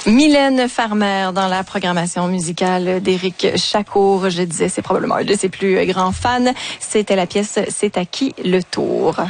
Mylène Farmer dans la programmation musicale d'Éric Chacour. Je disais, c'est probablement un de ses plus grands fans. C'était la pièce « C'est à qui le tour ».